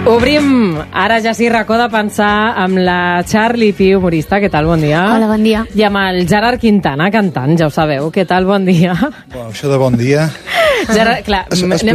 Obrim ara ja sí racó de pensar amb la Charlie Pi, humorista. Què tal? Bon dia. Hola, bon dia. I amb el Gerard Quintana, cantant, ja ho sabeu. Què tal? Bon dia. Bueno, això de bon dia... Gerard, clar,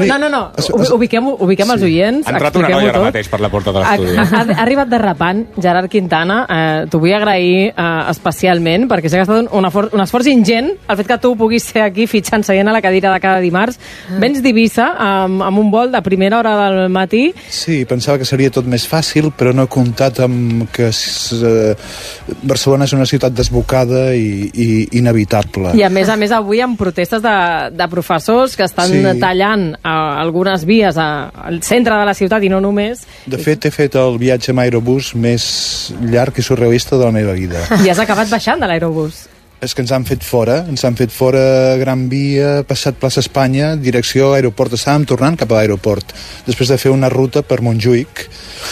ubiquem els oients. Ha entrat una noia ara mateix per la porta de l'estudi. Ha arribat derrapant, Gerard Quintana. T'ho vull agrair especialment, perquè sé que ha estat un esforç ingent el fet que tu puguis ser aquí fitxant, seient a la cadira de cada dimarts. Vens d'Eivissa amb un vol de primera hora del matí. Sí, pensava que seria tot més fàcil, però no he comptat amb que Barcelona és una ciutat desbocada i inevitable. I a més avui amb protestes de professors que estan tallant algunes vies al centre de la ciutat i no només. De fet, he fet el viatge amb aerobús més llarg i surrealista de la meva vida. I has acabat baixant de l'aerobús. És que ens han fet fora Gran Via, passat plaça Espanya, direcció aeroport. Estàvem tornant cap a l'aeroport, després de fer una ruta per Montjuïc.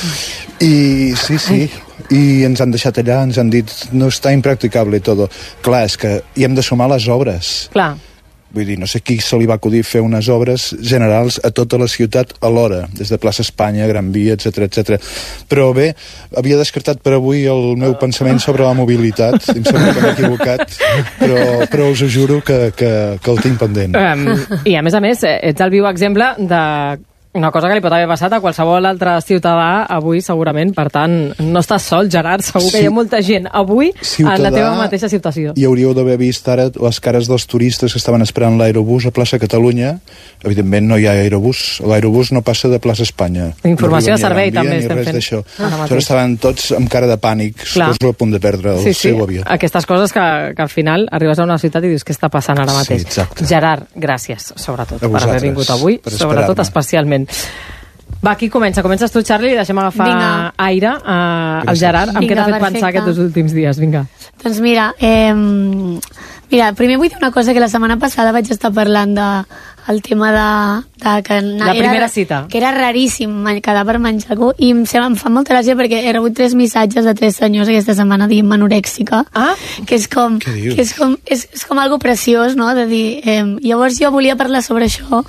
I sí, i ens han deixat allà, ens han dit no està impracticable i tot. Clar, és que hi hem de sumar les obres. Clar. Vull dir, no sé qui se li va acudir fer unes obres generals a tota la ciutat alhora, des de plaça Espanya, Gran Via, etc. Però bé, havia descartat per avui el meu pensament sobre la mobilitat. Em sembla que m'he equivocat, però us ho juro que el tinc pendent. I a més, ets el viu exemple de una cosa que li pot haver passat a qualsevol altre ciutadà avui, segurament. Per tant, no estàs sol, Gerard. Segur que hi ha molta gent avui en la teva mateixa situació. I hauríeu d'haver vist ara les cares dels turistes que estaven esperant l'aerobús a plaça Catalunya. Evidentment no hi ha aerobús. L'aerobús no passa de plaça Espanya. Informació de servei també estem fent. Però estaven tots amb cara de pànic, suposo a punt de perdre el seu avió. Aquestes coses que al final arribes a una ciutat i dius què està passant ara mateix. Sí, exacte. Gerard, gràcies, sobretot, per haver vingut avui, sobretot especialment. Va, qui comença? Comences tu, Charlie, i deixem agafar aire al Gerard. Amb què t'ha fet pensar aquests últims dies? Vinga. Doncs mira, primer vull dir una cosa, que la setmana passada vaig estar parlant el tema de que la primera cita, que era raríssim quedar per menjar algú, i em fa molta gràcia perquè he rebut 3 missatges de 3 senyors aquesta setmana dient anorèxica, que és com algo preciós, no? De dir, llavors jo volia parlar sobre això,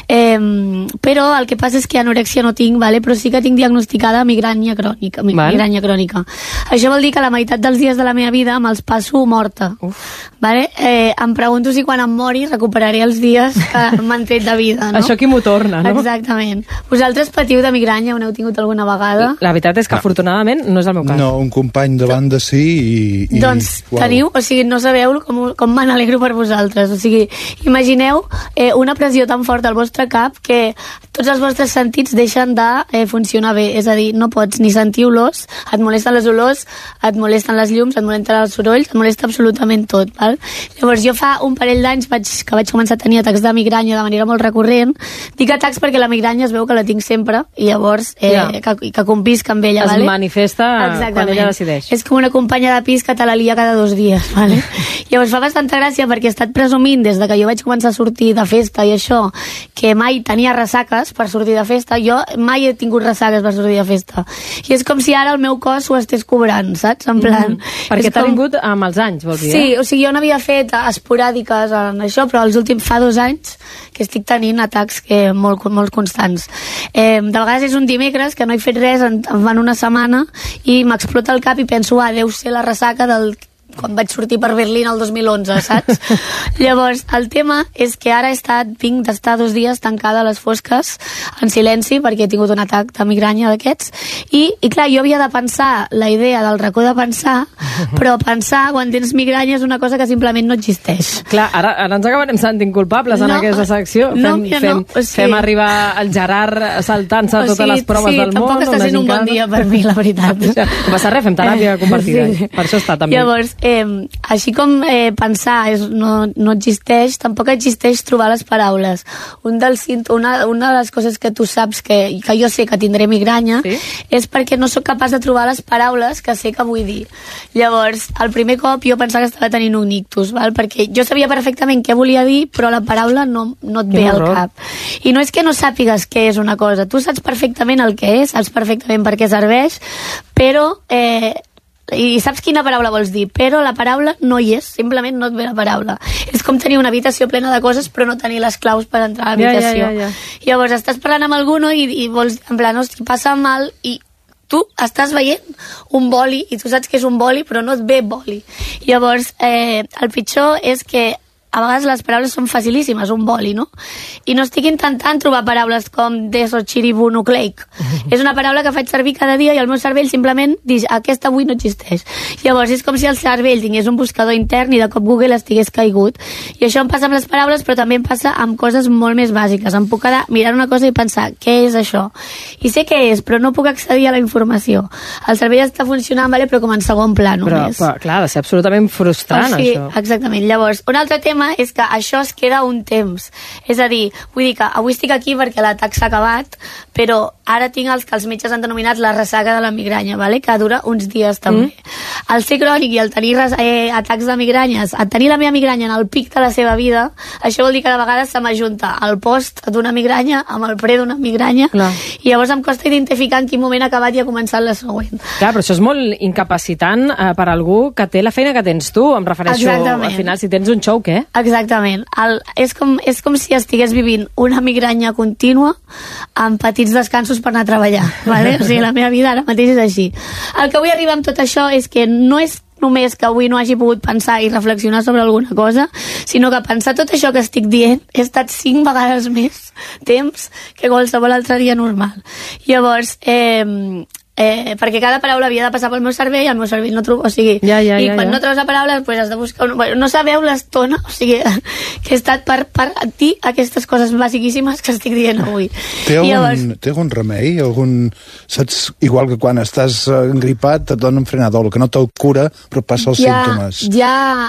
però el que passa és que anorèxia no tinc, vale? Però sí que tinc diagnosticada migranya crònica. Això vol dir que la meitat dels dies de la meva vida me'ls passo morta. Vale? Em pregunto si quan em mori recuperaré els dies que m'han tret de vida, no? Això qui m'ho torna, no? Exactament. Vosaltres patiu de migranya? Ho heu tingut alguna vegada? La veritat és que afortunadament no és el meu cas. No, un company de banda sí i doncs teniu, o sigui, no sabeu com me n'alegro per vosaltres. O sigui, imagineu una pressió tan forta al vostre cap que tots els vostres sentits deixen de funcionar bé. És a dir, no pots ni sentir olors, et molesten les olors, et molesten les llums, et molesten els sorolls, et molesta absolutament tot, val? Llavors jo fa un parell d'anys que vaig començar a tenir atacs de migranya de manera molt recurrent. Dic atacs perquè la migranya es veu que la tinc sempre i llavors que convisc amb ella. Es manifesta quan ella decideix. És com una companya de pis que te la lia cada 2 dies. Vale? Llavors fa bastanta gràcia perquè he estat presumint des de que jo vaig començar a sortir de festa i això, que mai tenia ressaques per sortir de festa. Jo mai he tingut ressaques per sortir de festa. I és com si ara el meu cos ho estés cobrant, saps? En plan... Perquè t'ha vingut amb els anys, vols dir? Sí, o sigui, jo n'havia fet esporàdiques en això, però els últims fa 2 anys que estic tenint atacs molt constants. De vegades és un dimecres que no he fet res, em van una setmana i m'explota el cap i penso, deu ser la ressaca del quan vaig sortir per Berlín el 2011, saps? Llavors, el tema és que ara vinc d'estar 2 dies tancada a les fosques en silenci perquè he tingut un atac de migranya d'aquests i clar, jo havia de pensar la idea del racó de pensar, però pensar quan tens migranya és una cosa que simplement no existeix. Clar, ara ens acabarem sentint culpables en aquesta secció. Fem arribar el Gerard saltant-se totes les proves del món. Tampoc està sent un bon dia per mi, la veritat. No passa res, fem teràpia compartida. Per això està també. Llavors, així com pensar no existeix, tampoc existeix trobar les paraules. Una de les coses que tu saps que jo sé que tindré migranya és perquè no sóc capaç de trobar les paraules que sé que vull dir. Llavors, el primer cop jo pensava que estava tenint un ictus, val? Perquè jo sabia perfectament què volia dir, però la paraula no et ve al cap. I no és que no sàpigues què és una cosa, tu saps perfectament el que és, saps perfectament per què serveix, però i saps quina paraula vols dir, però la paraula no hi és, simplement no et ve la paraula. És com tenir una habitació plena de coses però no tenir les claus per entrar a l'habitació. Ja. Llavors estàs parlant amb algú, no? I vols, en plan, hosti, passa mal, i tu estàs veient un boli i tu saps que és un boli però no et ve boli. Llavors el pitjor és que a vegades les paraules són facilíssimes, un boli, no? I no estic intentant trobar paraules com desochiribonucleic. És una paraula que faig servir cada dia i el meu cervell simplement diu, aquesta avui no existeix. Llavors és com si el cervell tingués un buscador intern i de cop Google estigués caigut. I això em passa amb les paraules, però també em passa amb coses molt més bàsiques. Em puc quedar mirant una cosa i pensar, què és això? I sé què és, però no puc accedir a la informació. El cervell està funcionant, vale, però com en segon pla només. Però clar, ha de ser absolutament frustrant, això. Exactament. Llavors, un altre tema és que això es queda un temps. És a dir, vull dir que avui estic aquí perquè l'atac s'ha acabat, però ara tinc els que els metges han denominat la ressaca de la migranya, vale? Que dura uns dies també. El ser crònic i el tenir atacs de migranyes, el tenir la meva migranya en el pic de la seva vida, això vol dir que de vegades se m'ajunta el post d'una migranya amb el pre d'una migranya. Clar. I llavors em costa identificar en quin moment ha acabat i ha començat la següent. Clar, però això és molt incapacitant per algú que té la feina que tens tu, em refereixo. Exactament. Al final, si tens un show, què? Exactament. És com si estigués vivint una migranya contínua amb petits descansos per anar a treballar. Vale? O sigui, la meva vida ara mateix és així. El que vull arribar amb tot això és que no és només que avui no hagi pogut pensar i reflexionar sobre alguna cosa, sinó que pensar tot això que estic dient he estat 5 vegades més temps que qualsevol altre dia normal. Llavors, perquè cada paraula havia de passar pel meu cervell i el meu cervell no trobo, o sigui, i quan no trobes la paraula pues has de buscar no sabeu l'estona, o sigui que he estat per dir aquestes coses basiquíssimes que estic dient avui. Té algun remei? Saps, igual que quan estàs engripat et donen frenadol, que no te'l cura però passa els símptomes. Hi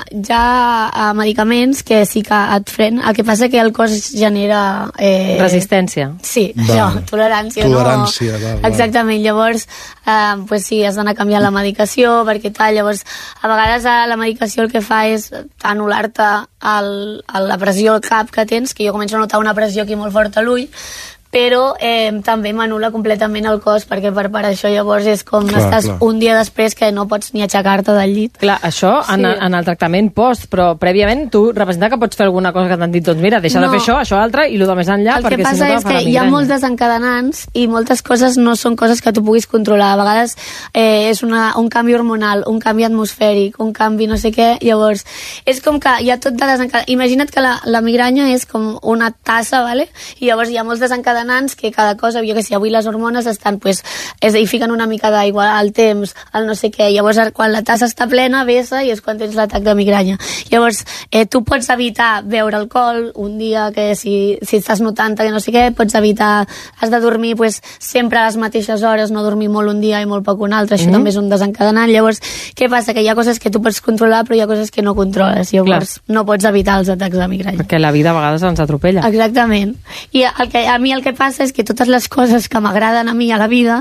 ha medicaments que sí que et frenen, el que passa que el cos genera resistència. Sí, això, tolerància. Val. Exactament, llavors pues sí, has d'anar canviant la medicació perquè tal, llavors a vegades la medicació el que fa és anul·lar-te la pressió al cap que tens, que jo començo a notar una pressió aquí molt forta a l'ull, però també m'anul·la completament el cos perquè per això llavors és com estàs un dia després que no pots ni aixecar-te del llit. Clar, això en el tractament post, però prèviament tu representa que pots fer alguna cosa que t'han dit, doncs mira, deixa de fer això altre i el de més enllà, perquè si no t'agafa la migranya. El que passa és que hi ha molts desencadenants i moltes coses no són coses que tu puguis controlar. A vegades és un canvi hormonal, un canvi atmosfèric, un canvi no sé què, llavors és com que hi ha tot de desencadenants. Imagina't que la migranya és com una tassa, vale? I llavors hi ha molts desencadenants que cada cosa, jo que sé, avui les hormones estan, pues, hi fiquen una mica d'aigua, el temps, el no sé què, llavors quan la tassa està plena vessa i és quan tens l'atac de migranya. Llavors tu pots evitar beure alcohol un dia que si estàs notant que no sé què, pots evitar, has de dormir pues, sempre a les mateixes hores, no dormir molt un dia i molt poc un altre, això també és un desencadenant. Llavors, què passa? Que hi ha coses que tu pots controlar però hi ha coses que no controles, llavors no pots evitar els atacs de migranya. Perquè la vida a vegades ens atropella. Exactament. I a mi el que passa és que totes les coses que m'agraden a mi a la vida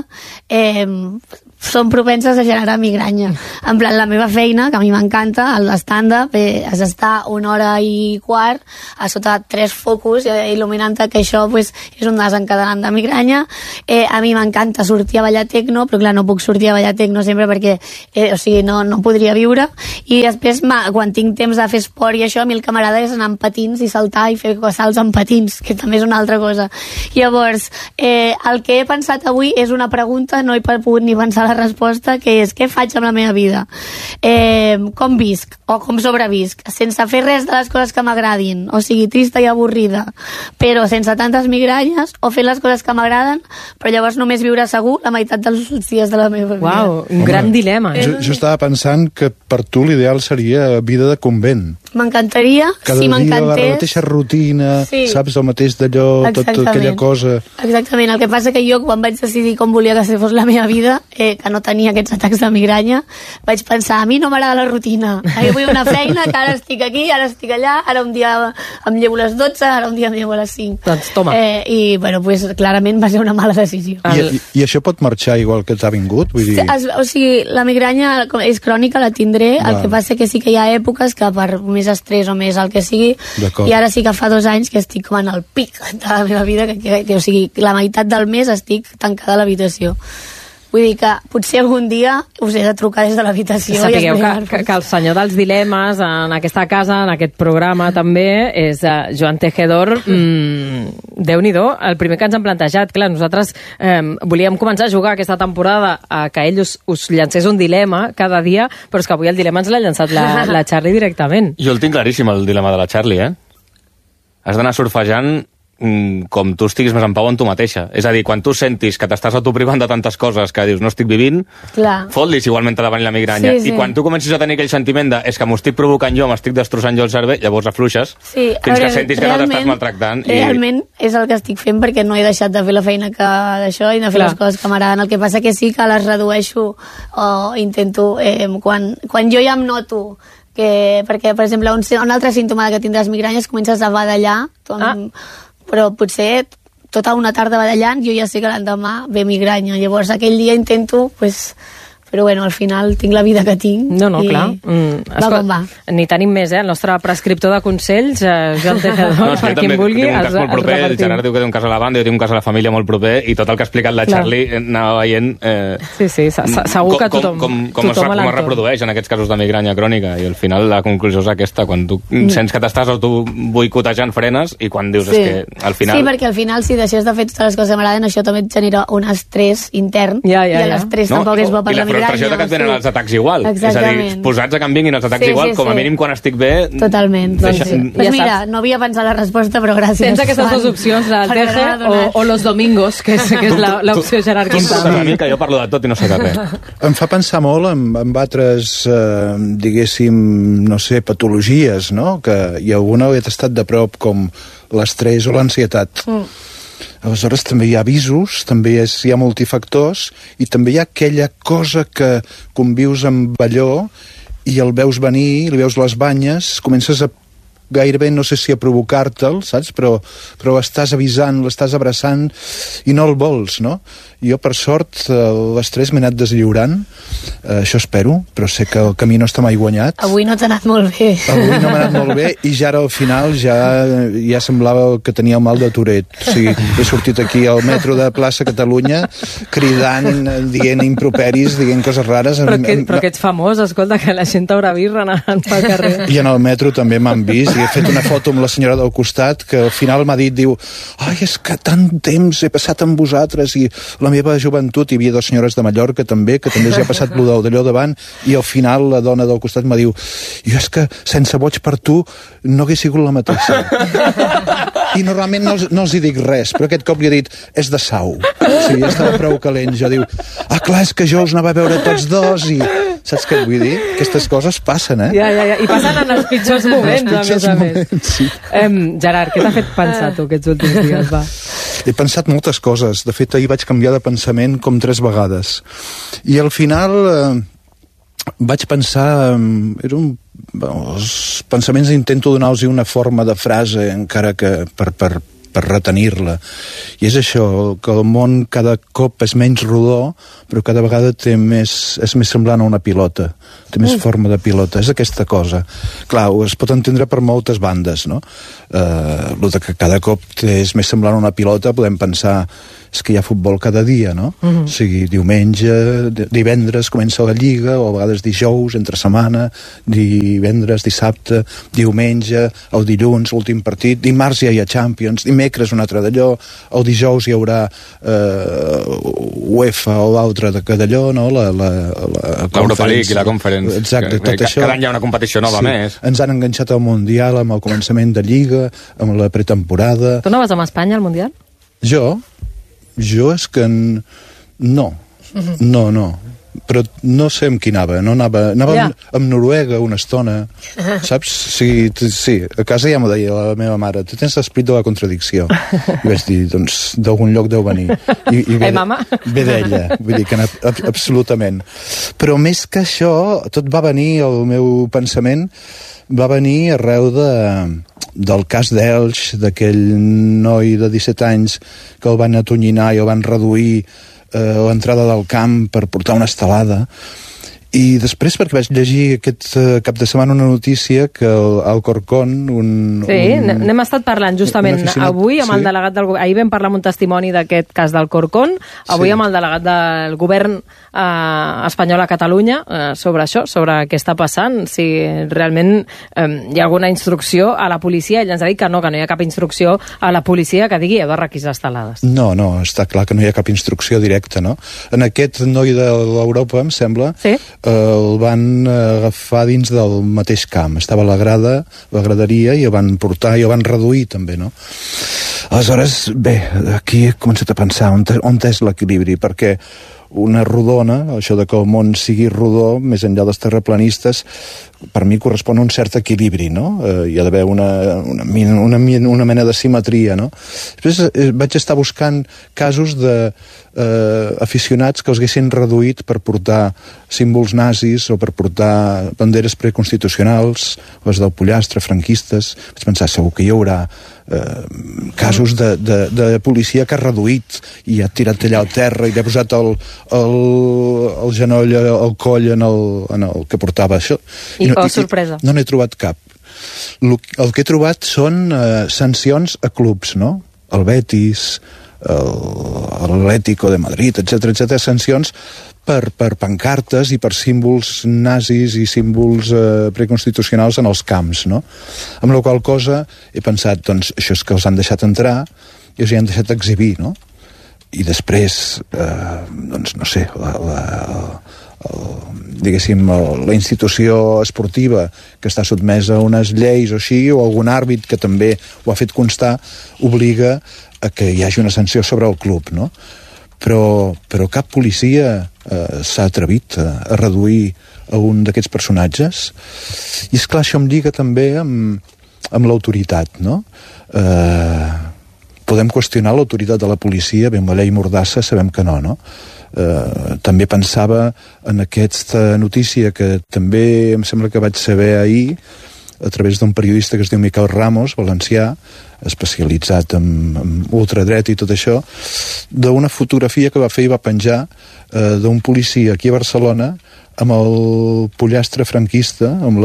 són propenses a generar migranya. En plan, la meva feina, que a mi m'encanta, l'estàndard, has d'estar 1 hora i quart a sota 3 focus il·luminant-te, que això pues, és un desencadenant de migranya. A mi m'encanta sortir a ballar tecno, però clar, no puc sortir a ballar tecno sempre perquè o sigui, no podria viure. I després, quan tinc temps de fer esport i això, a mi el que m'agrada és anar amb patins i saltar i fer salts amb patins, que també és una altra cosa. Llavors, el que he pensat avui és una pregunta, no he pogut ni pensar la resposta, que és què faig amb la meva vida? Com visc o com sobrevisc? Sense fer res de les coses que m'agradin, o sigui, trista i avorrida, però sense tantes migranyes, o fent les coses que m'agraden, però llavors només viure segur la meitat dels dies de la meva vida. Uau, un gran dilema. Jo estava pensant que per tu l'ideal seria vida de convent. M'encantaria, si m'encantés. Cada dia la mateixa rutina, saps, el mateix d'allò, tota aquella cosa. Exactament, el que passa que jo quan vaig decidir com volia que fos la meva vida, que no tenia aquests atacs de migranya, vaig pensar, a mi no m'agrada la rutina, vull una feina, que ara estic aquí, ara estic allà, ara un dia em llevo a les 12, ara un dia em llevo a les 5. Doncs toma. I, bueno, pues, clarament va ser una mala decisió. I això pot marxar igual que t'ha vingut? Vull dir... O sigui, la migranya és crònica, la tindré, el que passa que sí que hi ha èpoques que per més estrès o més el que sigui, i ara sí que fa 2 anys que estic com en el pic de la meva vida, que o sigui, la meitat del mes estic tancada a l'habitació. Vull dir que potser algun dia us he de trucar des de l'habitació. Sapigueu que el senyor dels dilemes en aquesta casa, en aquest programa també, és Joan Tejedor. Déu-n'hi-do, el primer que ens han plantejat. Clar, nosaltres volíem començar a jugar aquesta temporada a que ell us llancés un dilema cada dia, però és que avui el dilema ens l'ha llançat la Charlie directament. Jo el tinc claríssim, el dilema de la Charlie, Has d'anar surfejant com tu estiguis més en pau en tu mateixa. És a dir, quan tu sentis que t'estàs autoprivant de tantes coses que dius no estic vivint, fot-lis, igualment t'ha de venir la migranya. I quan tu comencis a tenir aquell sentiment de és que m'ho estic provocant jo, m'estic destrossant jo el cervell, llavors afluixes fins que sentis que no t'estàs maltractant. Realment és el que estic fent perquè no he deixat de fer la feina d'això i de fer les coses que m'agraden. El que passa que sí que les redueixo o intento... Quan jo ja em noto perquè, per exemple, un altre símptoma que tindràs migranya és comences a badallar, però potser tota una tarda badallant jo ja sé que l'endemà ve migranya. Llavors aquell dia intento, però bueno, al final tinc la vida que tinc. No, clar. Va com va. Ni tenim més, el nostre prescriptor de consells, Joan Tejedor, per qui en vulgui. Tinc un cas molt proper, el Gerard diu que té un cas a la banda, jo tinc un cas a la família molt proper, i tot el que ha explicat la Charlie anava veient... Sí, segur que tothom com es reprodueix en aquests casos de migranya crònica, i al final la conclusió és aquesta, quan tu sents que t'estàs boicotejant frenes, i quan dius és que al final... Sí, perquè al final si deixes de fer totes les coses que m'agraden, això també et genera un estrès intern, i l'estrès tampoc és bo per la migranya. La frustració que et venen els atacs igual. Exactament. És a dir, posats a que em vinguin els atacs igual, com a mínim quan estic bé... Totalment. Doncs mira, no havia pensat la resposta, però gràcies. Tens aquestes dues opcions, la Teje o los domingos, que és l'opció Gerard Quintana. A mi que jo parlo de tot i no sé de res. Em fa pensar molt en altres, diguéssim, no sé, patologies, no? I alguna he tastat de prop, com l'estrès o l'ansietat. Aleshores també hi ha avisos, també hi ha multifactors, i també hi ha aquella cosa que convius amb allò i el veus venir, li veus les banyes, comences a gairebé, no sé si a provocar-te'l, saps? Però estàs avisant, l'estàs abraçant i no el vols, no? Jo, per sort, l'estrès m'he anat deslliurant, això espero, però sé que el camí no està mai guanyat. Avui no t'ha anat molt bé. Avui no m'ha anat molt bé, i ja ara al final ja semblava que tenia el mal de Toret. O sigui, he sortit aquí al metro de plaça Catalunya cridant, dient improperis, dient coses rares. Però que ets famós, escolta, que la gent t'haurà vist renant pel carrer. I en el metro també m'han vist, i he fet una foto amb la senyora del costat, que al final m'ha dit, diu, ai, és que tant temps he passat amb vosaltres, i la meva joventut, hi havia dues senyores de Mallorca també, que també els ha passat d'allò davant, i al final la dona del costat me diu, jo és que sense boig per tu no hagués sigut la mateixa. I normalment no els hi dic res, però aquest cop li he dit, és de Sau. Sí, estava prou calent. Jo diu, clar, és que jo us anava a veure tots dos, i saps què et vull dir? Aquestes coses passen, Ja. I passen en els pitjors moments, a més. Sí. Gerard, què t'ha fet pensar tu aquests últims dies, va? He pensat moltes coses. De fet, ahir vaig canviar de pensament com 3 vegades. I al final vaig pensar... Els pensaments intento donar-los una forma de frase, encara que per retenir-la. I és això, que el món cada cop és menys rodó, però cada vegada és més semblant a una pilota. Té més forma de pilota. És aquesta cosa. Clar, es pot entendre per moltes bandes, no? El que cada cop és més semblant a una pilota, podem pensar és que hi ha futbol cada dia, no? O sigui, diumenge, divendres comença la Lliga, o a vegades dijous, entre setmana, divendres, dissabte, diumenge, el dilluns, l'últim partit, dimarts ja hi ha Champions, dimecres un altre d'allò, el dijous hi haurà UEFA o l'altre d'allò, no? L'Europa League i la Conference. Exacte, tot això. Cada any hi ha una competició nova més. Ens han enganxat al Mundial amb el començament de Lliga, amb la pretemporada. Tu no vas amb Espanya al Mundial? Jo és que no, però no sé amb qui anava. Anava amb Noruega una estona, saps? Sí, a casa ja m'ho deia la meva mare, tu tens l'esperit de la contradicció. I vaig dir, doncs, d'algun lloc deu venir. I mama? Ve d'ella, vull dir que absolutament. Però més que això, tot va venir, el meu pensament va venir arreu del cas d'Elx, d'aquell noi de 17 anys que el van atonyinar i el van reduir a l'entrada del camp per portar una estelada, I després, perquè vaig llegir aquest cap de setmana una notícia que el Alcorcón... n'hem estat parlant justament avui amb el delegat del govern. Ahir vam parlar amb un testimoni d'aquest cas del Alcorcón, avui amb el delegat del govern espanyol a Catalunya sobre això, sobre què està passant, si realment hi ha alguna instrucció a la policia. Ell ens ha dit que no hi ha cap instrucció a la policia que digui heu de requisar estelades. No, està clar que no hi ha cap instrucció directa, no? En aquest noi de l'Europa, em sembla, el van agafar dins del mateix camp. Estava a la graderia, i el van portar i el van reduir també, no? Aleshores, bé, aquí he començat a pensar on és l'equilibri, perquè una rodona, això de que el món sigui rodó, més enllà dels terraplanistes, per mi correspon a un cert equilibri, no? Hi ha d'haver una mena de simetria, no? Després vaig estar buscant casos d'aficionats que els haguessin reduït per portar símbols nazis o per portar banderes preconstitucionals, les del pollastre, franquistes. Vaig pensar, segur que hi haurà casos de policia que ha reduït i ha tirat allà al terra i li ha posat el genoll, el coll en el que portava això. Sorpresa. No n'he trobat cap. El que he trobat són sancions a clubs, no? El Betis, l'Atlético de Madrid, etc., sancions per pancartes i per símbols nazis i símbols preconstitucionals en els camps, no? Amb la qual cosa he pensat, doncs, això és que els han deixat entrar i els hi han deixat exhibir, no? I després, doncs, no sé, diguéssim, la institució esportiva que està sotmesa a unes lleis o així, o algun àrbit que també ho ha fet constar, obliga a que hi hagi una sanció sobre el club, no? Però cap policia s'ha atrevit a reduir a un d'aquests personatges. I és clar, això em lliga també amb l'autoritat, no? Podem qüestionar l'autoritat de la policia, bé, amb la llei Mordassa sabem que no? També pensava en aquesta notícia que també em sembla que vaig saber ahir a través d'un periodista que es diu Miquel Ramos, valencià, especialitzat en ultradret i tot això, d'una fotografia que va fer i va penjar d'un policia aquí a Barcelona amb el pollastre franquista, amb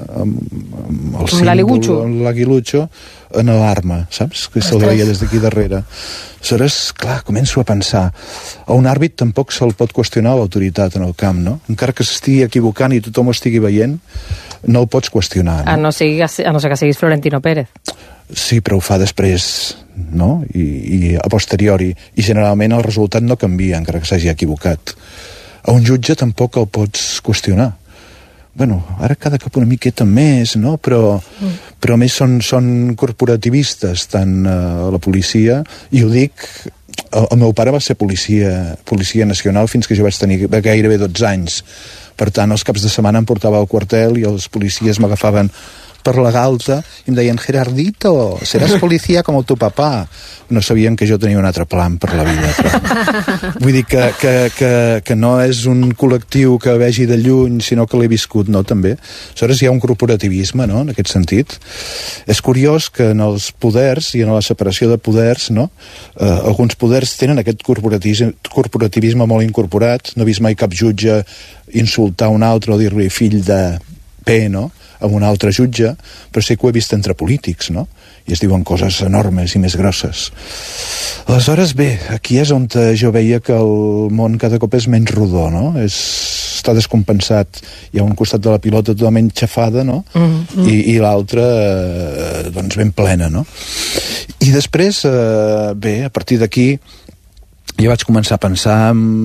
el símbol, l'aguilucho, en l'arma, saps? Que se'l veia des d'aquí darrere. Aleshores, clar, començo a pensar, a un àrbit tampoc se'l pot qüestionar l'autoritat en el camp, no? Encara que s'estigui equivocant i tothom ho estigui veient, no el pots qüestionar, no? A no ser que siguis Florentino Pérez. Sí, però ho fa després, no? I a posteriori. I generalment el resultat no canvia, encara que s'hagi equivocat. A un jutge tampoc el pots qüestionar. Bueno, ara cada cop una miqueta més, no? Però més són corporativistes, tant la policia, i ho dic, el meu pare va ser policia nacional fins que jo vaig tenir gairebé 12 anys. Per tant, els caps de setmana em portava al quartel i els policies m'agafaven per la galta i em deien, Gerardito, seràs policia com el teu papà. No sabien que jo tenia un altre plan per la vida. Però... Vull dir que no és un col·lectiu que vegi de lluny, sinó que l'he viscut, no, també. Aleshores hi ha un corporativisme, no?, en aquest sentit. És curiós que en els poders i en la separació de poders, no?, alguns poders tenen aquest corporativisme molt incorporat. No he vist mai cap jutge insultar un altre o dir-li fill de P, no?, amb un altre jutge, però sé que ho he vist entre polítics, no? I es diuen coses enormes i més grosses. Aleshores, bé, aquí és on jo veia que el món cada cop és menys rodó, no? Està descompensat. Hi ha un costat de la pilota totalment xafada, no? I l'altre, doncs, ben plena, no? I després, bé, a partir d'aquí, jo vaig començar a pensar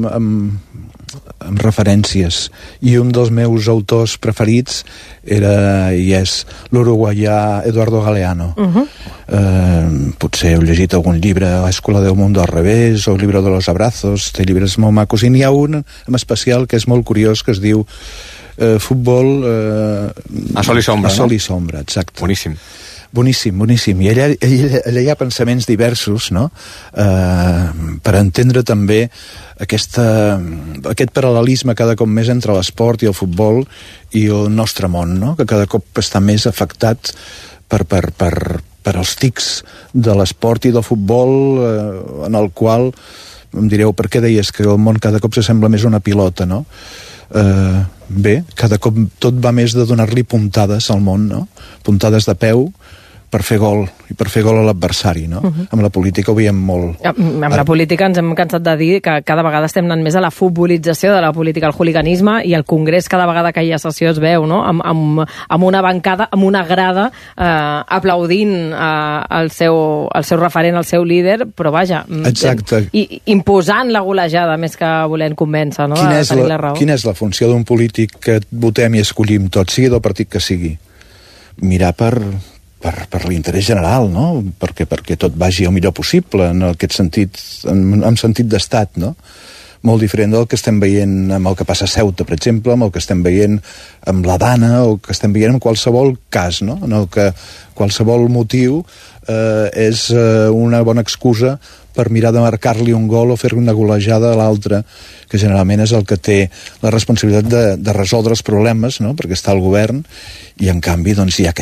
en referències, i un dels meus autors preferits era i és l'uruguaià Eduardo Galeano. Potser heu llegit algun llibre, Escuela del Mundo al Revés o El Libro de los Abrazos, té llibres molt macos, i n'hi ha un en especial que és molt curiós, que es diu Futbol a sol i sombra, a sol i sombra, exacte. Boníssim. Boníssim. I allà hi ha pensaments diversos, no?, per entendre també aquest paral·lelisme cada cop més entre l'esport i el futbol i el nostre món, no?, que cada cop està més afectat per els tics de l'esport i del futbol, en el qual em direu, per què deies que el món cada cop s'assembla més a una pilota, no? bé, cada cop tot va més de donar-li puntades al món, no? Puntades de peu per fer gol, i per fer gol a l'adversari, no? Amb la política ho veiem molt. Amb la política ens hem cansat de dir que cada vegada estem anant més a la futbolització de la política, al hooliganisme, i el Congrés cada vegada que hi ha sessió es veu, no? Amb una bancada, amb una grada, aplaudint el seu referent, el seu líder, però vaja, i imposant la golejada més que volent convèncer, no? Quina és la funció d'un polític que votem i escollim tots, sigui del partit que sigui? Mirar per l'interès general, no? Perquè tot vagi el millor possible, en aquest sentit, en sentit d'estat, no? Molt diferent del que estem veient amb el que passa a Ceuta, per exemple, amb el que estem veient amb la Dana, o que estem veient en qualsevol cas, no? En el que qualsevol motiu és una bona excusa per mirar de marcar-li un gol o fer-li una golejada a l'altre, que generalment és el que té la responsabilitat de resoldre els problemes, no? Perquè està al govern, i en canvi doncs, hi ha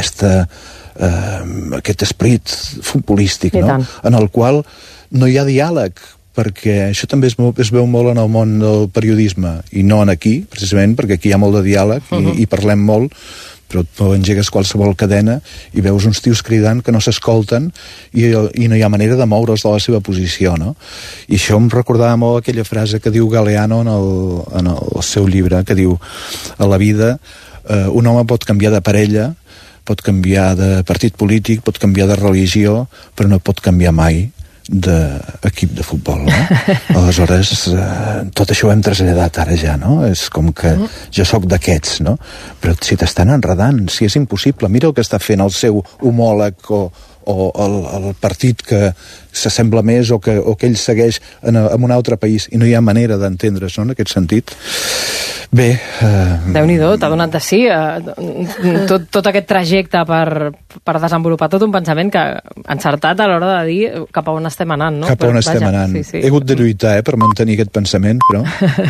aquest esperit futbolístic, no? En el qual no hi ha diàleg, perquè això també es veu molt en el món del periodisme, i no en aquí, precisament, perquè aquí hi ha molt de diàleg i parlem molt, però tu engegues qualsevol cadena i veus uns tios cridant que no s'escolten i no hi ha manera de moure's de la seva posició, no? I això em recordava molt aquella frase que diu Galeano en el seu llibre, que diu: a la vida un home pot canviar de parella, pot canviar de partit polític, pot canviar de religió, però no pot canviar mai d'equip de futbol, no? Aleshores, tot això ho hem traslladat ara ja, no? És com que jo sóc d'aquests, no? Però si t'estan enredant, si és impossible, mira el que està fent el seu homòleg o el partit que s'assembla més o que ell segueix en un altre país, i no hi ha manera d'entendre's, no? En aquest sentit. Bé... Déu-n'hi-do, t'ha donat de sí tot aquest trajecte per desenvolupar tot un pensament que encertat a l'hora de dir cap a on estem anant, no? Cap a on estem anant. He hagut de lluitar, per mantenir aquest pensament, però...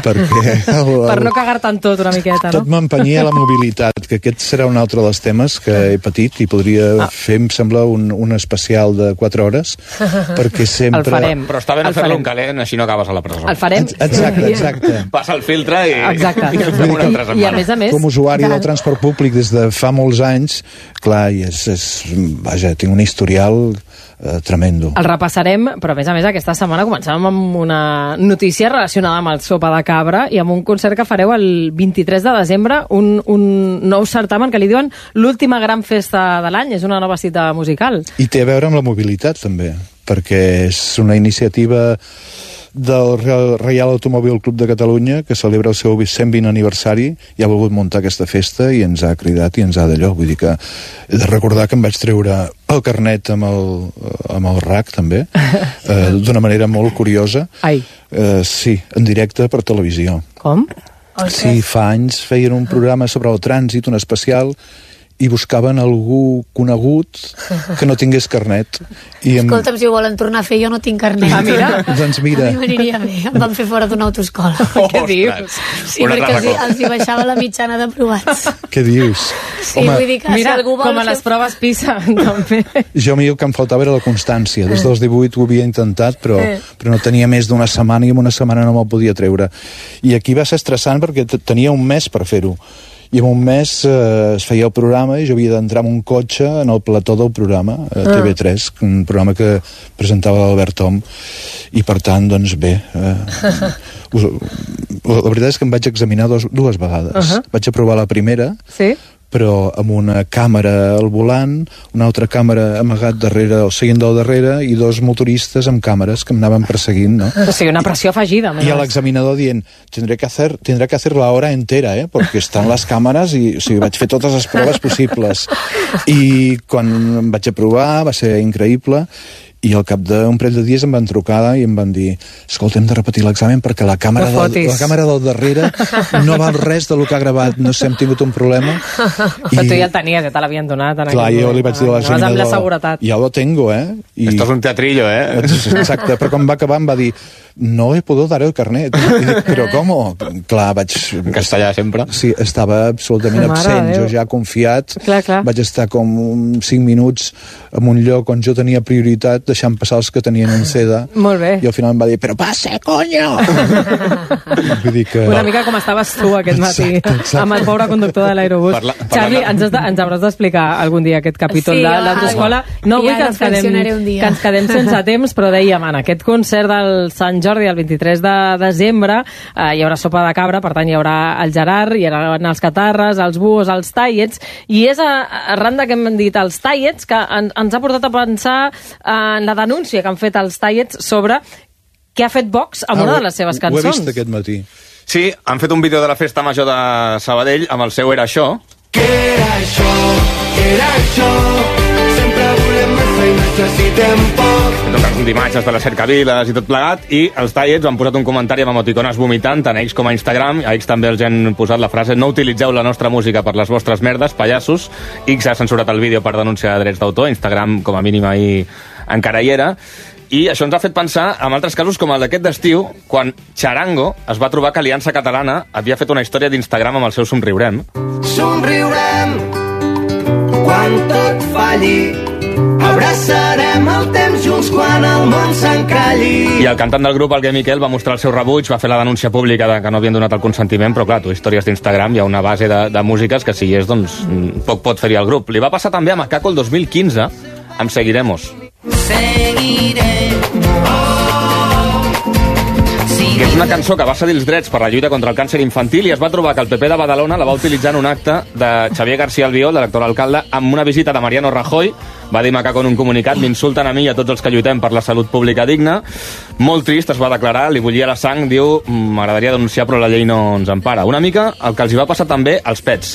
Per no cagar-te en tot una miqueta, no? Tot m'empenyia la mobilitat, que aquest serà un altre dels temes que he patit i podria fer, em sembla, un especial de 4 hores, perquè sempre... El farem. Però està bé no fer-lo en calent, així no acabes a la presó. El farem. Exacte. Passa el filtre i... Exacte. I a més... Com a usuari del transport públic des de fa molts anys, clar, vaja, tinc un historial tremendo. El repassarem, però a més aquesta setmana començàvem amb una notícia relacionada amb el Sopa de Cabra i amb un concert que fareu el 23 de desembre, un nou certamen que li diuen l'última gran festa de l'any, és una nova cita musical. I té a veure amb la mobilitat, també, perquè és una iniciativa del Reial Automòbil Club de Catalunya, que celebra el seu 120 aniversari, i ha volgut muntar aquesta festa i ens ha cridat i ens ha d'allò. Vull dir que he de recordar que em vaig treure el carnet amb el RAC, també, d'una manera molt curiosa. Ai. Sí, en directe per televisió. Com? Sí, fa anys feien un programa sobre el trànsit, un especial, i buscaven algú conegut que no tingués carnet. Escolta'm, si ho volen tornar a fer, jo no tinc carnet. Ah, mira. Doncs mira. A mi m'aniria bé, em van fer fora d'una autoescola. Què dius? Sí, perquè els hi baixava la mitjana d'aprovats. Què dius? Sí, vull dir que mira, si algú vol... com a les proves PISA, també. Jo a mi el que em faltava era la constància. Des dels 18 ho havia intentat, però no tenia més d'una setmana i en una setmana no me'l podia treure. I aquí va ser estressant perquè tenia un mes per fer-ho. I en un mes es feia el programa i jo havia d'entrar en un cotxe en el plató del programa, a TV3, un programa que presentava l'Albert Tom, i per tant, doncs bé, la veritat és que em vaig examinar dues vegades. Vaig aprovar la primera, sí? però amb una càmera al volant, una altra càmera amagat darrere, el seient del darrere, i 2 motoristes amb càmeres que m'anaven perseguint, no? O sigui, una pressió afegida. I a l'examinador dient, tendré que hacer la hora entera, porque están las cámaras, i o sigui, vaig fer totes les proves possibles. I quan em vaig aprovar va ser increïble, i al cap d'un parell de dies em van trucar i em van dir, escolta, hem de repetir l'examen perquè la càmera del darrere no val res del que ha gravat, no sé, hem tingut un problema. Però tu ja el tenies, ja te l'havien donat. Clar, jo li vaig dir a l'examinador, amb la seguretat. Ja lo tengo, Esto es un teatrillo, Exacte, però quan va acabar em va dir, no he pogut dar el carnet. I dic, però com? Clar, vaig... En castellà sempre. Sí, estava absolutament absent, jo ja confiat. Clar. Vaig estar com 5 minuts en un lloc on jo tenia prioritat deixant passar els que tenien un CD. Molt bé. I al final em va dir, però passa, coño! Vull dir que... Una mica com estaves tu aquest matí, exacte. Amb el pobre conductor de l'aerobús. Charlie, ens hauràs d'explicar algun dia aquest capítol de l'autoescola. No vull que ens quedem sense temps, però dèiem, en aquest concert del Sant Jordi, el 23 de desembre, hi haurà sopa de cabra, per tant hi haurà el Gerard, hi haurà els catarres, els buos, els tallets, i és arran que hem dit els tallets que ens ha portat a pensar en la denúncia que han fet els tallets sobre què ha fet Vox amb una de les seves cançons. Ho he vist aquest matí. Sí, han fet un vídeo de la festa major de Sabadell amb el seu Era això. Què era això? Què era això? Sempre volem massa i necessitem poc. D'imatges de les cercaviles i tot plegat, i els tallets han posat un comentari amb emoticones vomitant, tant a X com a Instagram. A X també els han posat la frase: no utilitzeu la nostra música per les vostres merdes, pallassos. X ha censurat el vídeo per denúncia de drets d'autor. Instagram, com a mínim, ahir encara hi era. I això ens ha fet pensar en altres casos com el d'aquest d'estiu, quan Charango es va trobar que Aliança Catalana havia fet una història d'Instagram amb el seu Somriurem. Somriurem quan tot falli, abraçarem el temps junts quan el món s'encalli. I el cantant del grup, el Gai Miquel, va mostrar el seu rebuig, va fer la denúncia pública de que no havien donat el consentiment, però clar, tu, històries d'Instagram, hi ha una base de músiques que si hi és, doncs, poc pot fer-hi el grup. Li va passar també a Macaco el 2015, amb Seguiremos. Que és una cançó que va cedir els drets per la lluita contra el càncer infantil i es va trobar que el PP de Badalona la va utilitzar en un acte de Xavier García Albiol, de l'actual alcalde, amb una visita de Mariano Rajoy. Va dir Macaco en un comunicat: m'insulten a mi i a tots els que lluitem per la salut pública digna. Molt trist, es va declarar, li bullia la sang, diu: m'agradaria denunciar però la llei no ens empara. Una mica el que els hi va passar també als Pets.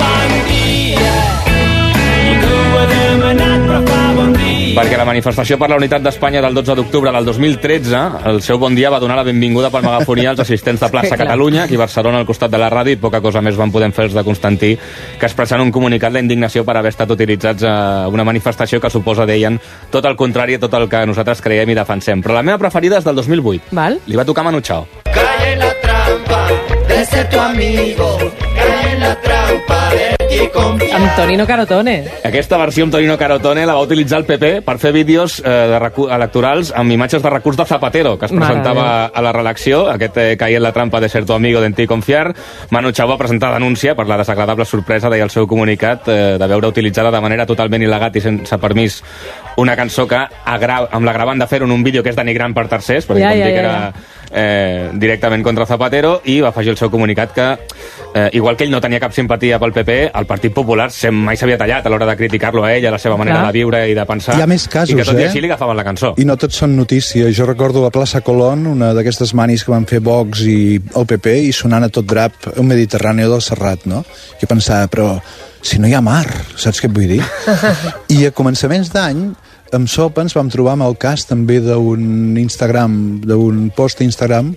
Perquè la manifestació per la unitat d'Espanya del 12 d'octubre del 2013, el seu Bon Dia va donar la benvinguda per megafonia als assistents de Plaça Catalunya, aquí a Barcelona, al costat de la ràdio, i poca cosa més van poder fer els de Constantí que expressant un comunicat la indignació per haver estat utilitzats a una manifestació que suposa, deien, tot el contrari a tot el que nosaltres creiem i defensem. Però la meva preferida és del 2008. Val. Li va tocar Manu Chao. Cae en la trampa de ser tu amigo, cae en la trampa de ti confiar. Amb Tonino Carotone. Aquesta versió amb Tonino Carotone la va utilitzar el PP per fer vídeos electorals amb imatges de recurs de Zapatero, que es presentava a la redacció, aquest caia en la trampa de ser tu amigo de ti confiar. Manu Chao va presentar denúncia per la desagradable sorpresa, deia el seu comunicat, de veure utilitzada de manera totalment il·legal i sense permís una cançó que amb l'agravant de fer-ho en un vídeo que és denigrant per tercers, perquè com dic era directament contra Zapatero, i va afegir el seu comunicat que, igual que ell no tenia cap simpatia pel PP, el Partit Popular mai s'havia tallat a l'hora de criticar-lo a ell, a la seva manera de viure i de pensar. Hi ha més casos, i que tot i així li agafaven la cançó. I no tots són notícia. Jo recordo la plaça Colón, una d'aquestes manis que van fer Vox i el PP, i sonant a tot drap un Mediterrani del Serrat, no? Jo pensava, però si no hi ha mar, saps què et vull dir? I a començaments d'any, amb Sopa ens vam trobar amb el cas també d'un Instagram, d'un post Instagram,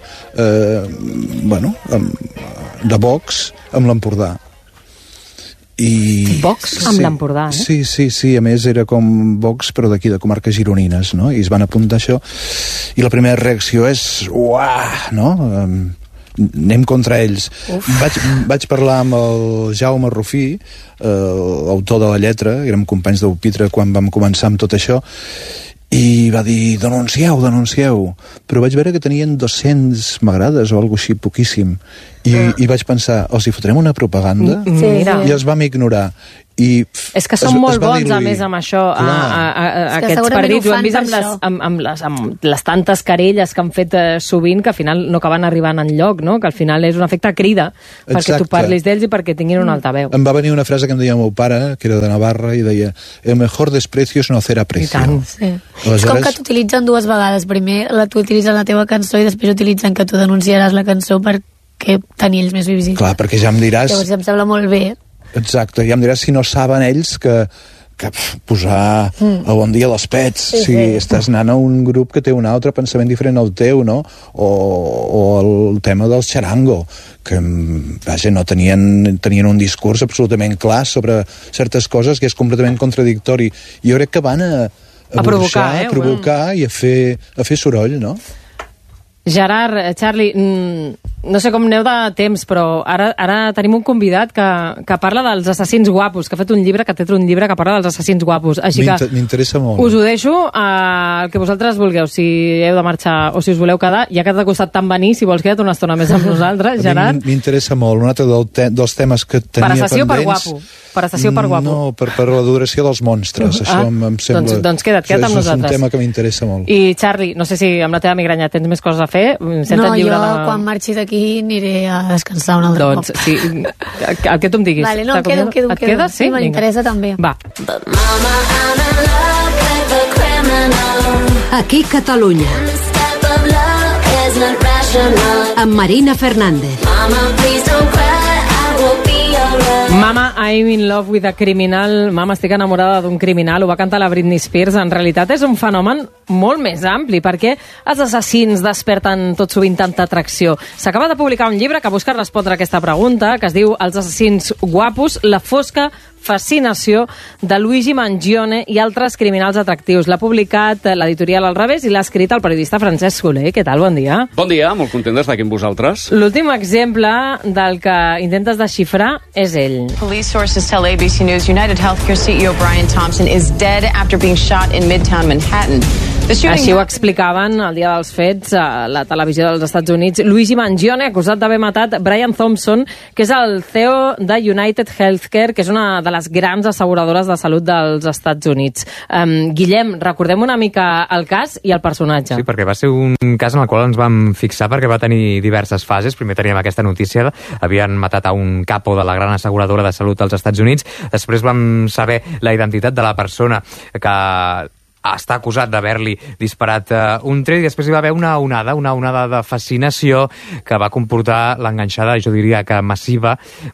de Vox amb l'Empordà. Vox amb l'Empordà, eh? Sí, a més era com Vox però d'aquí, de comarques gironines, no? I es van apuntar això, i la primera reacció és uah, no? Anem contra ells. Vaig parlar amb el Jaume Rufí, l'autor de la lletra, érem companys del Pitre quan vam començar amb tot això, i va dir, denuncieu, però vaig veure que tenien 200 m'agrades o alguna així, poquíssim, i vaig pensar, els hi fotrem una propaganda? I els vam ignorar. És que són molt bons, a més, amb això, aquests partits. Ho hem vist amb les tantes querelles que han fet sovint, que al final no acaben arribant enlloc, no? Que al final és un efecte crida, perquè tu parlis d'ells i perquè tinguin un altaveu. Em va venir una frase que em deia el meu pare, que era de Navarra, i deia, el mejor desprecio es no hacer aprecio. I tant. Sí. És com que t'utilitzen dues vegades. Primer t'utilitzen la teva cançó i després utilitzen que tu denunciaràs la cançó perquè tenir ells més visibles. Clar, perquè ja em diràs... Llavors em sembla molt bé. Exacte, ja em diràs si no saben ells que posar el Bon Dia a les Pets, si estàs anant a un grup que té un altre pensament diferent al teu, no? O el tema del Charango, que vaja, no tenien un discurs absolutament clar sobre certes coses que és completament contradictori. Jo crec que van a provocar i a fer soroll, no? Gerard, Charlie, no sé com aneu de temps, però ara tenim un convidat que parla dels assassins guapos, que ha fet un llibre, que té un llibre que parla dels assassins guapos. Així que m'interessa molt. Us ho deixo el que vosaltres vulgueu, si heu de marxar o si us voleu quedar. Ja que t'ha costat tant venir, si vols queda't una estona més amb nosaltres, Gerard. M'interessa molt. Un altre dels temes que tenia pendents... Per assassí o per guapo? Per assassí o per guapo? No, per l'adoració dels monstres. Això em sembla... Doncs queda't amb nosaltres. És un tema que m'interessa molt. I Charlie, no sé si amb la teva migranya tens més coses a fer. No, jo quan marxi d'aquí aniré a descansar un altre cop. Doncs sí, el que tu em diguis. Vale, no, em quedo. Et quedes? Sí, m'interessa també. Va. Aquí Catalunya. Amb Marina Fernández. Mama, I'm in love with a criminal. Mama, estic enamorada d'un criminal. Ho va cantar la Britney Spears. En realitat és un fenomen molt més ampli, perquè els assassins desperten tot sovint tanta atracció. S'acaba de publicar un llibre que busca respondre a aquesta pregunta, que es diu Els assassins guapos, la fosca fascinació de Luigi Mangione i altres criminals atractius. L'ha publicat l'editorial Al Revés i l'ha escrit el periodista Francesc Soler. Què tal? Bon dia. Bon dia, molt content d'estar aquí amb vosaltres. L'últim exemple del que intentes desxifrar és ell. Police sources tell ABC News United Healthcare CEO Brian Thompson is dead after being shot in Midtown Manhattan. Així ho explicaven el dia dels fets a la televisió dels Estats Units. Luigi Mangione, acusat d'haver matat Brian Thompson, que és el CEO de United Healthcare, que és una de les grans asseguradores de salut dels Estats Units. Guillem, recordem una mica el cas i el personatge. Sí, perquè va ser un cas en el qual ens vam fixar perquè va tenir diverses fases. Primer teníem aquesta notícia, havien matat a un capo de la gran asseguradora de salut dels Estats Units. Després vam saber la identitat de la persona que està acusat d'haver-li disparat un tret, i després hi va haver una onada de fascinació que va comportar l'enganxada, jo diria que massiva,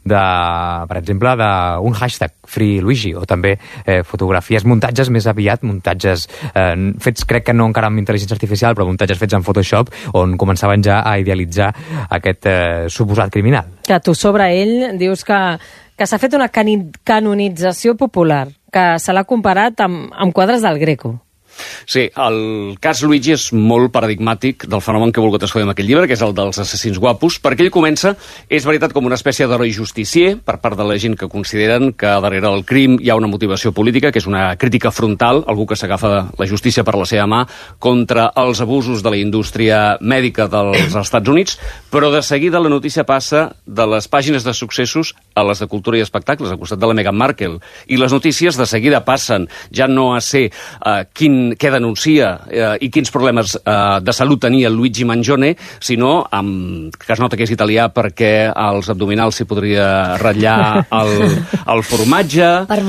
per exemple, d'un hashtag Free Luigi, o també fotografies, muntatges més aviat, muntatges fets, crec que no encara amb intel·ligència artificial, però muntatges fets en Photoshop, on començaven ja a idealitzar aquest suposat criminal. Que tu sobre ell dius que s'ha fet una canonització popular, que se l'ha comparat amb quadres del Greco. Sí, el cas Luigi és molt paradigmàtic del fenomen que he volgut escollir en aquest llibre, que és el dels assassins guapos, perquè ell comença, és veritat, com una espècie d'heroi justicier per part de la gent que consideren que darrere del crim hi ha una motivació política, que és una crítica frontal, algú que s'agafa la justícia per la seva mà contra els abusos de la indústria mèdica dels Estats Units, però de seguida la notícia passa de les pàgines de successos a les de cultura i espectacles, al costat de la Meghan Markle, i les notícies de seguida passen ja no a ser què denuncia i quins problemes de salut tenia Luigi Mangione, sinó que es nota que és italià perquè als abdominals s'hi podria ratllar el formatge,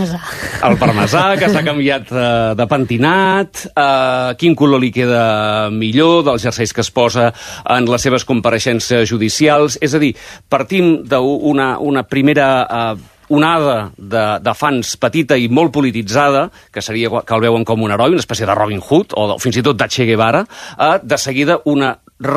el parmesà, que s'ha canviat de pentinat, quin color li queda millor, dels jerseis que es posa en les seves compareixences judicials. És a dir, partim d'una primera onada de fans petita i molt polititzada, que seria que el veuen com un heroi, una espècie de Robin Hood, o fins i tot de Che Guevara, de seguida una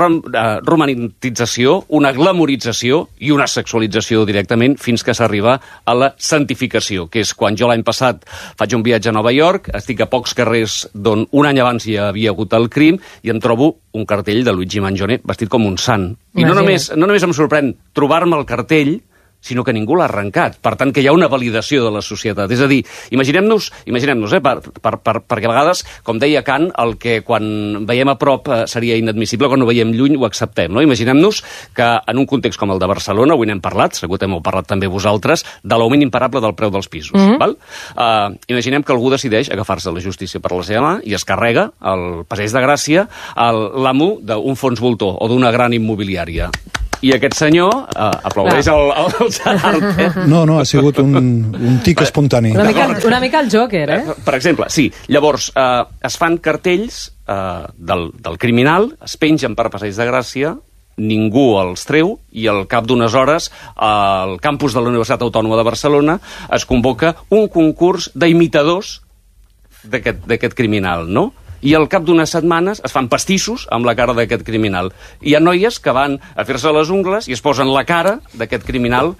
romantització, una glamorització i una sexualització directament, fins que s'arriba a la santificació, que és quan jo l'any passat faig un viatge a Nova York, estic a pocs carrers d'on un any abans hi havia hagut el crim, i em trobo un cartell de Luigi Mangione vestit com un sant. I no només em sorprèn trobar-me el cartell, sinó que ningú l'ha arrencat. Per tant, que hi ha una validació de la societat. És a dir, imaginem-nos, perquè a vegades, com deia Kant, el que quan veiem a prop seria inadmissible, quan ho veiem lluny ho acceptem, no? Imaginem-nos que en un context com el de Barcelona, avui n'hem parlat, segur que heu parlat també vosaltres, de l'augment imparable del preu dels pisos. Val? Imaginem que algú decideix agafar-se la justícia per la seva mà i es carrega al Passeig de Gràcia l'amo d'un fons voltor o d'una gran immobiliària. I aquest senyor aplaudeix el Gerard. No, ha sigut un tic espontani. Una mica el Joker, Per exemple, sí. Llavors, es fan cartells del criminal, es pengen per Passeig de Gràcia, ningú els treu, i al cap d'unes hores al campus de la Universitat Autònoma de Barcelona es convoca un concurs d'imitadors d'aquest criminal, no? I al cap d'unes setmanes es fan pastissos amb la cara d'aquest criminal. Hi ha noies que van a fer-se les ungles i es posen la cara d'aquest criminal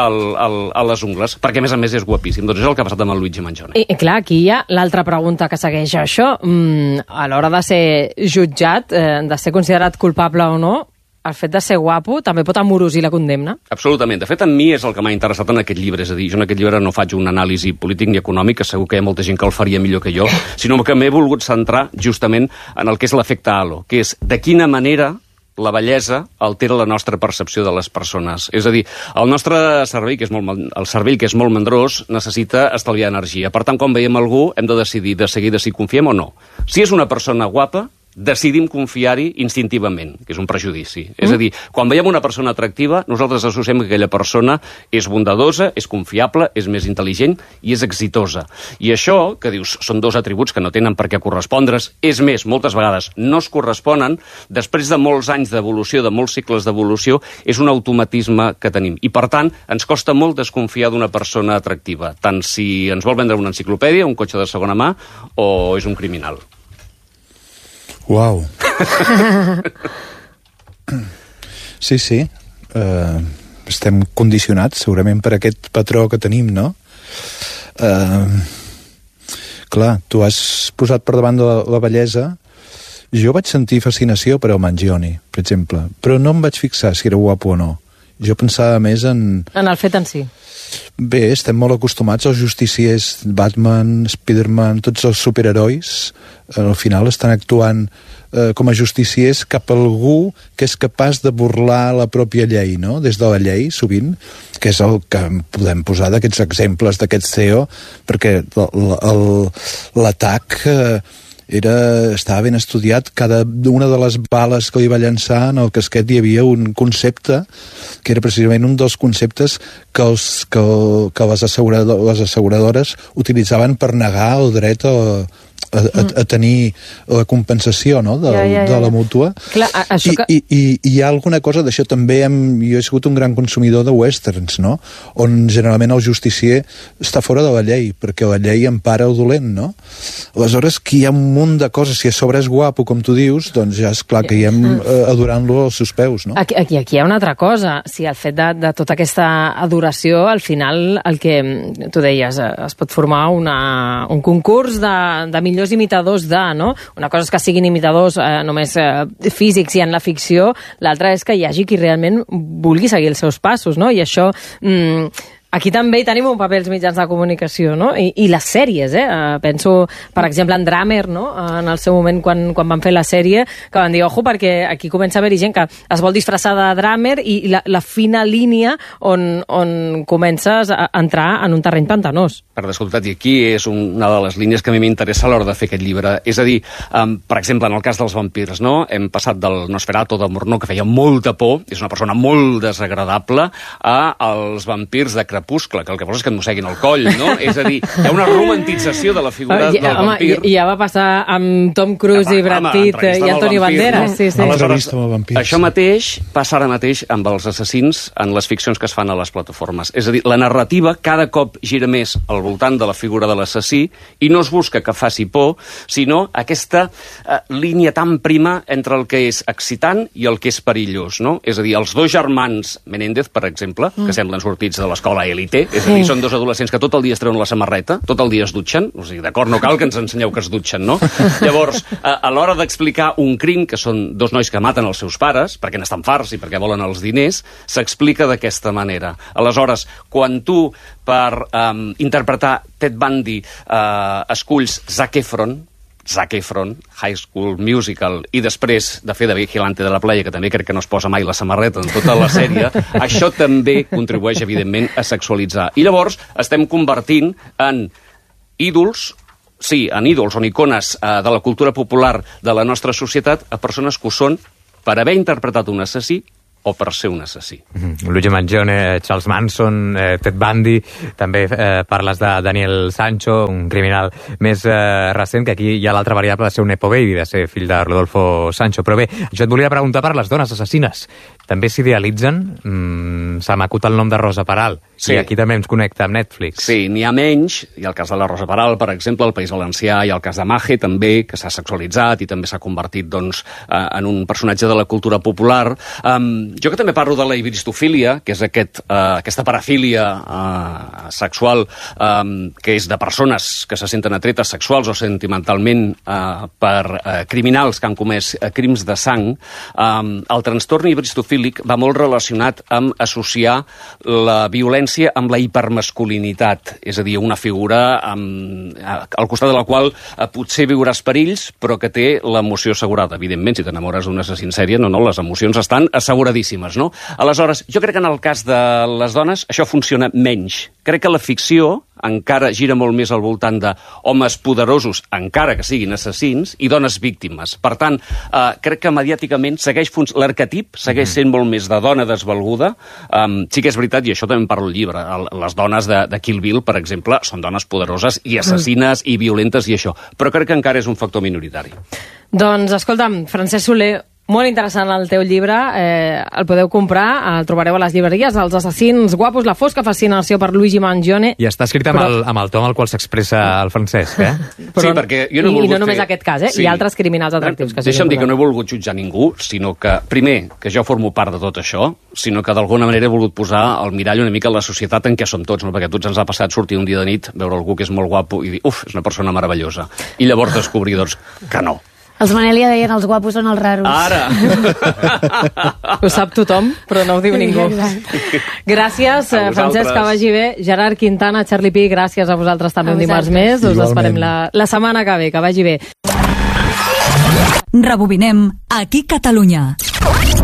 a les ungles, perquè a més és guapíssim. Doncs és el que ha passat amb el Luigi Mangione. I clar, aquí hi ha l'altra pregunta que segueix això. A l'hora de ser jutjat, de ser considerat culpable o no, el fet de ser guapo també pot amorosir la condemna? Absolutament. De fet, a mi és el que m'ha interessat en aquest llibre. És a dir, jo en aquest llibre no faig una anàlisi polític ni econòmic, que segur que hi ha molta gent que el faria millor que jo, sinó que m'he volgut centrar justament en el que és l'efecte halo, que és de quina manera la bellesa altera la nostra percepció de les persones. És a dir, el nostre cervell, que és molt mandrós, necessita estalviar energia. Per tant, quan veiem algú, hem de decidir de seguida si confiem o no. Si és una persona guapa, decidim confiar-hi instintivament, que és un prejudici. És a dir, quan veiem una persona atractiva, nosaltres associem que aquella persona és bondadosa, és confiable, és més intel·ligent i és exitosa. I això, que dius, són dos atributs que no tenen per què correspondre's, és més, moltes vegades no es corresponen, després de molts anys d'evolució, de molts cicles d'evolució, és un automatisme que tenim. I, per tant, ens costa molt desconfiar d'una persona atractiva, tant si ens vol vendre una enciclopèdia, un cotxe de segona mà, o és un criminal. Uau. Sí. Estem condicionats, segurament, per aquest patró que tenim, no? Clar, tu has posat per davant de la bellesa. Jo vaig sentir fascinació per el Mangione, per exemple, però no em vaig fixar si era guapo o no. Jo pensava més en... En el fet en si. Bé, estem molt acostumats als justiciers, Batman, Spiderman, tots els superherois, al final estan actuant com a justiciers cap a algú que és capaç de burlar la pròpia llei, no? Des de la llei, sovint, que és el que podem posar d'aquests exemples d'aquest CEO, perquè l'atac estava ben estudiat. Cada una de les bales que li va llançar en el casquet hi havia un concepte que era precisament un dels conceptes que les asseguradores utilitzaven per negar el dret a tenir la compensació, no? de la mútua. Clar, I hi ha alguna cosa d'això també. Jo he sigut un gran consumidor de westerns, no? On generalment el justicier està fora de la llei, perquè la llei empara el dolent, no? Aleshores, que hi ha un munt de coses. Si a sobre és guapo, com tu dius, doncs ja és clar que hi hem adorant-lo als seus peus, no? Aquí hi ha una altra cosa. Si el fet de tota aquesta adoració, al final, el que tu deies, es pot formar un concurs de millors imitadors no? Una cosa és que siguin imitadors només físics i en la ficció, l'altra és que hi hagi qui realment vulgui seguir els seus passos, no? I això... Aquí també hi tenim un paper els mitjans de comunicació, no? I les sèries, penso, per exemple, en Dahmer, no? En el seu moment, quan van fer la sèrie, que van dir, ojo, perquè aquí comença a haver-hi gent que es vol disfressar de Dahmer i la fina línia on comences a entrar en un terreny pantanós. Per descomptat, i aquí és una de les línies que a mi m'interessa a l'hora de fer aquest llibre. És a dir, per exemple, en el cas dels vampirs, no? Hem passat del Nosferatu de Murnau, que feia molta por, és una persona molt desagradable, als vampirs de Crepuscle, que el que vols és que et mosseguin el coll, no? És a dir, hi ha una romantització de la figura del vampir. Ja va passar amb Tom Cruise i Brad Pitt i Antonio Banderas. Sí. Aleshores, això mateix passa ara mateix amb els assassins en les ficcions que es fan a les plataformes. És a dir, la narrativa cada cop gira més al voltant de la figura de l'assassí i no es busca que faci por, sinó aquesta línia tan prima entre el que és excitant i el que és perillós, no? És a dir, els dos germans Menéndez, per exemple, que semblen sortits de l'escola élite, és a dir, són dos adolescents que tot el dia es treuen la samarreta, tot el dia es dutxen, o sigui, d'acord, no cal que ens ensenyeu que es dutxen, no? Llavors, a l'hora d'explicar un crim, que són dos nois que maten els seus pares, perquè n'estan farts i perquè volen els diners, s'explica d'aquesta manera. Aleshores, quan tu, per interpretar Ted Bundy, esculls Zac Efron, High School Musical, i després de fer de Vigilante de la Playa, que també crec que no es posa mai la samarreta en tota la sèrie, això també contribueix, evidentment, a sexualitzar. I llavors estem convertint en ídols, en ídols, en icones de la cultura popular de la nostra societat, a persones que ho són per haver interpretat un assassí o per ser un assassí. Luigi Mangione, Charles Manson, Ted Bundy, també parles de Daniel Sancho, un criminal més recent, que aquí hi ha l'altra variable de ser un Nepo Baby, de ser fill de Rodolfo Sancho. Però bé, jo et volia preguntar per les dones assassines. també s'idealitzen. Se m'acut el nom de Rosa Peral, i aquí també ens connecta amb Netflix. Sí, n'hi ha menys, hi ha el cas de la Rosa Peral, per exemple, al País Valencià, hi ha el cas de Maje, també, que s'ha sexualitzat i també s'ha convertit en un personatge de la cultura popular. Jo que també parlo de la ibristofília, que és aquesta parafília sexual, que és de persones que se senten atretes sexuals o sentimentalment per criminals que han comès crims de sang. El trastorn ibristofílic va molt relacionat amb associar la violència amb la hipermasculinitat, és a dir, una figura al costat de la qual potser viuràs perills, però que té l'emoció assegurada. Evidentment, si t'enamores d'un assassí en sèrie, no, les emocions estan asseguradíssimes, no? Aleshores, jo crec que en el cas de les dones això funciona menys. Crec que la ficció encara gira molt més al voltant d'homes poderosos, encara que siguin assassins, i dones víctimes. Per tant, crec que mediàticament l'arquetip segueix sent molt més de dona desvalguda. Sí que és veritat, i això també en parlo al llibre, les dones de Kill Bill, per exemple, són dones poderoses i assassines i violentes i això, però crec que encara és un factor minoritari. Doncs, escolta'm, Francesc Soler, molt interessant el teu llibre, el podeu comprar, el trobareu a les llibreries, Els assassins guapos, la fosca fascinació per Luigi Mangione. I està escrit amb el to amb el qual s'expressa el Francesc, sí, perquè jo no he volgut I no només aquest cas, i altres criminals atractius. Deixa'm dir que no he volgut jutjar ningú, sinó que, primer, que jo formo part de tot això, sinó que d'alguna manera he volgut posar el mirall una mica a la societat en què som tots, no? Perquè a tots ens ha passat sortir un dia de nit, veure algú que és molt guapo i dir, és una persona meravellosa. I llavors descobrir, que no. Els Manèlia deien els guapos són els raros. Ara! Ho sap tothom, però no ho diu ningú. Gràcies, Francesc, que vagi bé. Gerard Quintana, Charlie Pi, gràcies a vosaltres també un dimarts més. Us esperem la setmana que ve. Que vagi bé. Rebobinem aquí Catalunya.